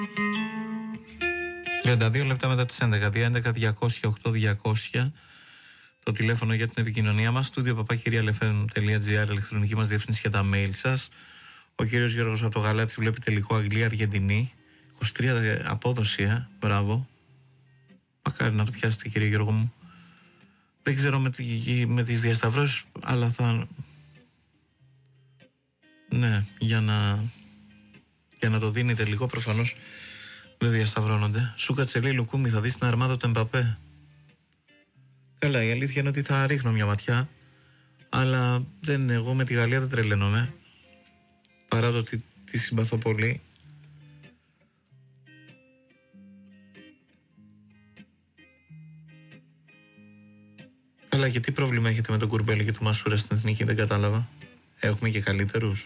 32 λεπτά μετά τις 11, 211-200-8200. Το τηλέφωνο για την επικοινωνία μας, studio@kyrialfm.gr, ηλεκτρονική μας διεύθυνση για τα mail σας. Ο κύριος Γιώργος από το Γαλάτσι βλέπει τελικό Αγγλία-Αργεντινή. 23 απόδοση, μπράβο. Μακάρι να το πιάσετε, κύριε Γιώργο μου. Δεν ξέρω με τις διασταυρώσεις, αλλά θα... Ναι, για να το δίνει τελικό προφανώς δεν διασταυρώνονται. Σούκα Τσελή Λουκούμι, θα δεις την αρμάδα του Εμπαπέ. Καλά, η αλήθεια είναι ότι θα ρίχνω μια ματιά, αλλά εγώ με τη Γαλλία δεν τρελαίνομαι, παρά το ότι τη συμπαθώ πολύ. Καλά, και τι πρόβλημα έχετε με τον Κουρμπέλη και τον Μασούρα στην εθνική, δεν κατάλαβα. Έχουμε και καλύτερους.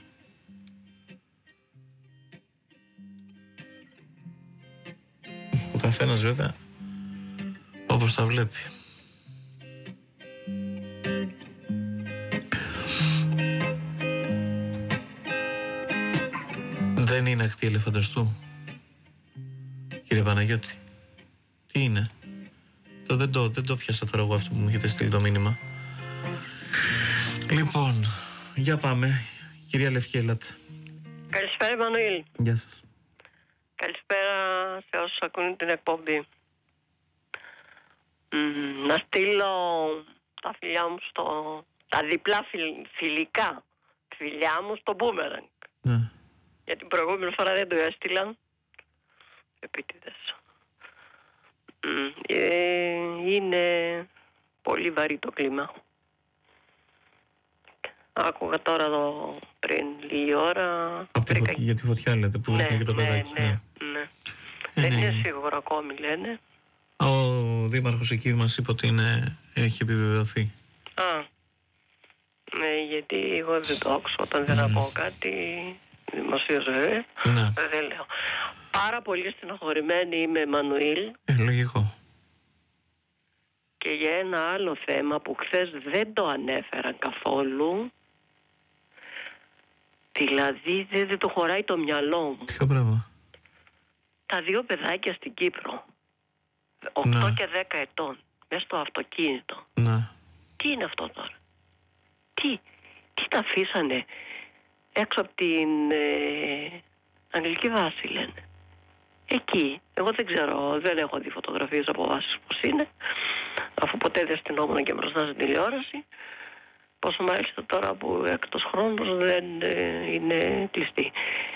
Ο καθένας βέβαια όπως τα βλέπει. Δεν είναι ακτή ελεφαντοστού, κύριε Παναγιώτη. Τι είναι? Δεν το πιάσα τώρα εγώ αυτό που μου έχετε στείλει το μήνυμα. Λοιπόν, για πάμε. Κυρία Λευκή, ελάτε. Καλησπέρα, Μανουήλ. Γεια σας. Καλησπέρα σε όσους ακούνε την εκπομπή. Να στείλω τα φιλιά μου τα διπλά φιλικά φιλιά μου στο Boomerang. Ναι. Για την προηγούμενη φορά δεν το έστειλαν. Επίτηδες. Είναι πολύ βαρύ το κλίμα. Άκουγα τώρα εδώ πριν λίγη ώρα. Για τη φωτιά λέτε που βρήκε και το παιδάκι. Ναι. Δεν είναι σίγουρο ακόμη, λένε. Ο δήμαρχος εκεί μας είπε ότι έχει επιβεβαιωθεί. Ναι, γιατί εγώ δεν το άκουσα όταν δεν ακούω κάτι δημοσίως βέβαια. Δεν λέω. Πάρα πολύ στενοχωρημένη είμαι, Μανουήλ. Λογικό. Και για ένα άλλο θέμα που χθες δεν το ανέφεραν καθόλου. Δηλαδή δεν το χωράει το μυαλό μου. Ποιο πράγμα? Τα δύο παιδάκια στην Κύπρο, 8 και 10 ετών, μέσα στο αυτοκίνητο. Ναι. Τι είναι αυτό τώρα? Τι τα αφήσανε έξω από την Αγγλική βάση, λένε. Εκεί, εγώ δεν ξέρω, δεν έχω δει φωτογραφίες από βάσεις πως είναι, αφού ποτέ δεν στυνόμουν και μπροστά στην τηλεόραση. Πόσο μάλιστα τώρα που έκτος χρόνος δεν είναι κλειστή.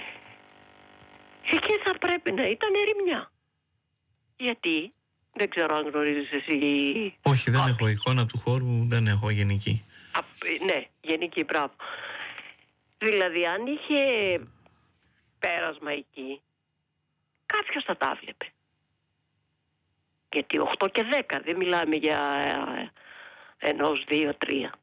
Εκεί θα πρέπει να ήταν ερημιά. Γιατί, δεν ξέρω αν γνωρίζεις εσύ. Όχι, δεν έχω εικόνα του χώρου, δεν έχω γενική. Ναι, γενική, μπράβο. Δηλαδή αν είχε πέρασμα εκεί, κάποιος θα τα βλέπε. Γιατί 8 και 10, δεν μιλάμε για 1, 2, 3.